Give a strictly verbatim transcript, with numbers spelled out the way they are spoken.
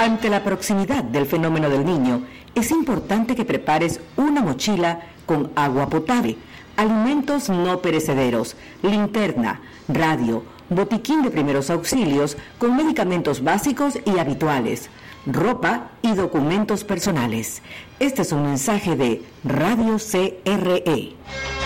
Ante la proximidad del fenómeno del Niño, es importante que prepares una mochila con agua potable, alimentos no perecederos, linterna, radio, botiquín de primeros auxilios con medicamentos básicos y habituales, ropa y documentos personales. Este es un mensaje de Radio C R E.